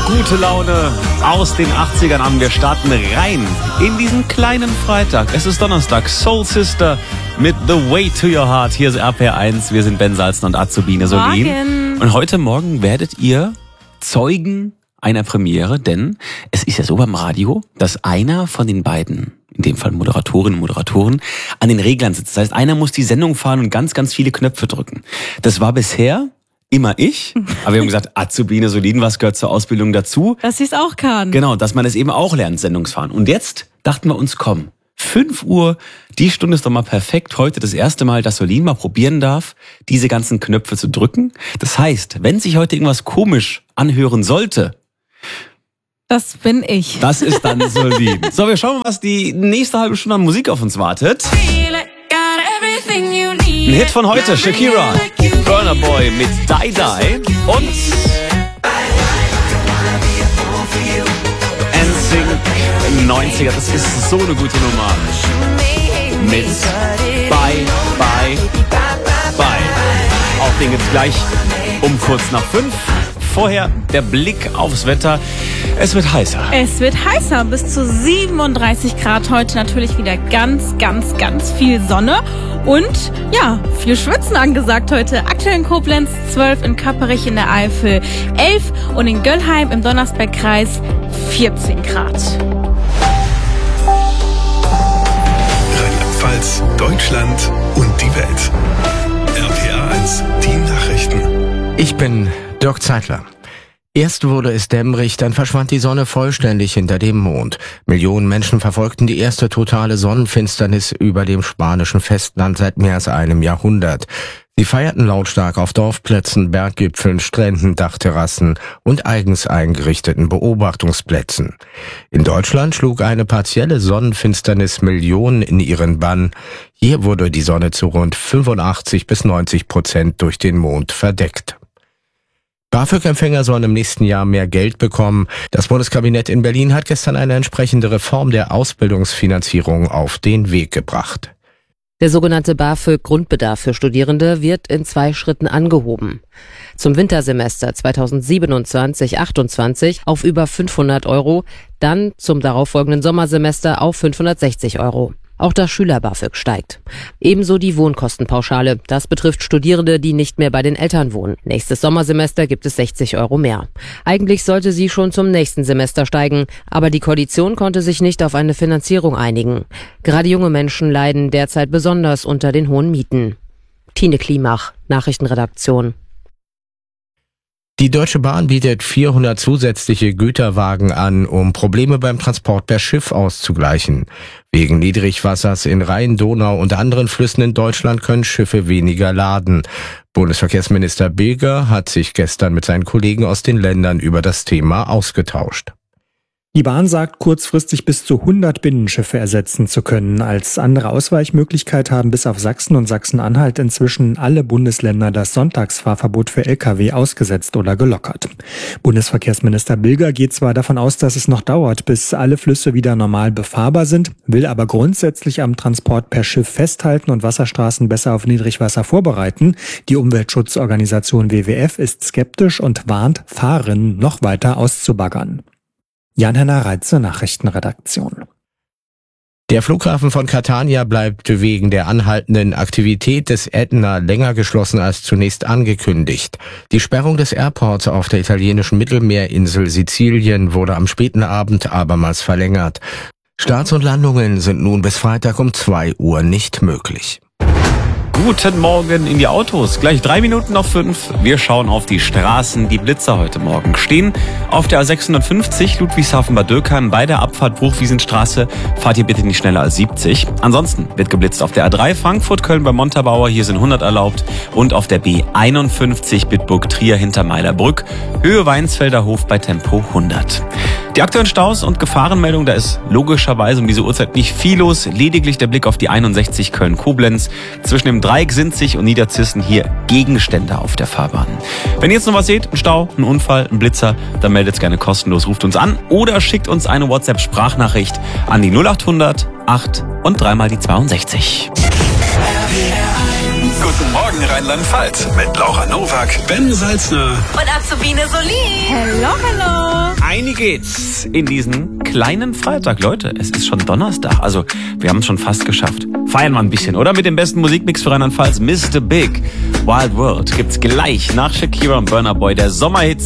gute Laune aus den 80ern an. Wir starten rein in diesen kleinen Freitag. Es ist Donnerstag. Soul Sister mit The Way to Your Heart. Hier ist RPR1. Wir sind Ben Salzen und Azubine Solin. Und heute Morgen werdet ihr Zeugen einer Premiere, denn es ist ja so beim Radio, dass einer von den beiden, in dem Fall Moderatorinnen und Moderatoren, an den Reglern sitzt. Das heißt, einer muss die Sendung fahren und ganz, ganz viele Knöpfe drücken. Das war bisher immer ich, aber wir haben gesagt, Azubine Solin, was gehört zur Ausbildung dazu? Dass sie es auch kann. Genau, dass man es eben auch lernt, Sendungsfahren. Und jetzt dachten wir uns, komm, 5 Uhr, die Stunde ist doch mal perfekt. Heute das erste Mal, dass Solin mal probieren darf, diese ganzen Knöpfe zu drücken. Das heißt, wenn sich heute irgendwas komisch anhören sollte, das bin ich. Das ist dann Solin. So, wir schauen mal, was die nächste halbe Stunde an Musik auf uns wartet. Ein Hit von heute, Shakira, Burna Boy mit Die Die und NSYNC 90er. Das ist so eine gute Nummer. Mit Bye, Bye, Bye. Auch den gibt's gleich um kurz nach 5. Vorher der Blick aufs Wetter. Es wird heißer. Es wird heißer, bis zu 37 Grad. Heute natürlich wieder ganz, ganz, ganz viel Sonne. Und ja, viel Schwitzen angesagt heute. Aktuell in Koblenz 12, in Kapperich in der Eifel 11 und in Göllheim im Donnersbergkreis 14 Grad. Rheinland-Pfalz, Deutschland und die Welt. RPR1, die Nachrichten. Ich bin Dirk Zeitler. Erst wurde es dämmerig, dann verschwand die Sonne vollständig hinter dem Mond. Millionen Menschen verfolgten die erste totale Sonnenfinsternis über dem spanischen Festland seit mehr als einem Jahrhundert. Sie feierten lautstark auf Dorfplätzen, Berggipfeln, Stränden, Dachterrassen und eigens eingerichteten Beobachtungsplätzen. In Deutschland schlug eine partielle Sonnenfinsternis Millionen in ihren Bann. Hier wurde die Sonne zu rund 85-90% durch den Mond verdeckt. BAföG-Empfänger sollen im nächsten Jahr mehr Geld bekommen. Das Bundeskabinett in Berlin hat gestern eine entsprechende Reform der Ausbildungsfinanzierung auf den Weg gebracht. Der sogenannte BAföG-Grundbedarf für Studierende wird in 2 Schritten angehoben. Zum Wintersemester 2027/28 auf über 500 €, dann zum darauffolgenden Sommersemester auf 560 €. Auch das Schüler-BAföG steigt. Ebenso die Wohnkostenpauschale. Das betrifft Studierende, die nicht mehr bei den Eltern wohnen. Nächstes Sommersemester gibt es 60 € mehr. Eigentlich sollte sie schon zum nächsten Semester steigen, aber die Koalition konnte sich nicht auf eine Finanzierung einigen. Gerade junge Menschen leiden derzeit besonders unter den hohen Mieten. Tine Klimach, Nachrichtenredaktion. Die Deutsche Bahn bietet 400 zusätzliche Güterwagen an, um Probleme beim Transport per Schiff auszugleichen. Wegen Niedrigwassers in Rhein, Donau und anderen Flüssen in Deutschland können Schiffe weniger laden. Bundesverkehrsminister Bilger hat sich gestern mit seinen Kollegen aus den Ländern über das Thema ausgetauscht. Die Bahn sagt, kurzfristig bis zu 100 Binnenschiffe ersetzen zu können. Als andere Ausweichmöglichkeit haben bis auf Sachsen und Sachsen-Anhalt inzwischen alle Bundesländer das Sonntagsfahrverbot für Lkw ausgesetzt oder gelockert. Bundesverkehrsminister Bilger geht zwar davon aus, dass es noch dauert, bis alle Flüsse wieder normal befahrbar sind, will aber grundsätzlich am Transport per Schiff festhalten und Wasserstraßen besser auf Niedrigwasser vorbereiten. Die Umweltschutzorganisation WWF ist skeptisch und warnt, Fahrerinnen noch weiter auszubaggern. Jan-Henner Reitze, Nachrichtenredaktion. Der Flughafen von Catania bleibt wegen der anhaltenden Aktivität des Ätna länger geschlossen als zunächst angekündigt. Die Sperrung des Airports auf der italienischen Mittelmeerinsel Sizilien wurde am späten Abend abermals verlängert. Starts und Landungen sind nun bis Freitag um 2 Uhr nicht möglich. Guten Morgen in die Autos. Gleich 3 Minuten nach 5. Wir schauen auf die Straßen. Die Blitzer heute Morgen stehen auf der A650 Ludwigshafen-Bad Dürkheim bei der Abfahrt Bruchwiesenstraße. Fahrt ihr bitte nicht schneller als 70. Ansonsten wird geblitzt auf der A3 Frankfurt-Köln bei Montabaur. Hier sind 100 erlaubt. Und auf der B51 Bitburg-Trier hinter Meilerbrück. Höhe Weinsfelder Hof bei Tempo 100. Die aktuellen Staus und Gefahrenmeldungen, da ist logischerweise um diese Uhrzeit nicht viel los. Lediglich der Blick auf die 61 Köln-Koblenz. Zwischen dem Dreieck Sinzig und Niederzissen hier Gegenstände auf der Fahrbahn. Wenn ihr jetzt noch was seht, ein Stau, ein Unfall, ein Blitzer, dann meldet es gerne kostenlos, ruft uns an oder schickt uns eine WhatsApp-Sprachnachricht an die 0800 8 und 3 mal die 62. Guten Morgen Rheinland-Pfalz mit Laura Nowak, Ben Salzner und Azubine Solin. Hello, hello. Reini geht's in diesen kleinen Freitag. Leute, es ist schon Donnerstag. Also, wir haben es schon fast geschafft. Feiern wir ein bisschen, oder? Mit dem besten Musikmix für Rheinland-Pfalz. Mr. Big, Wild World gibt's gleich nach Shakira und Burna Boy. Der Sommerhit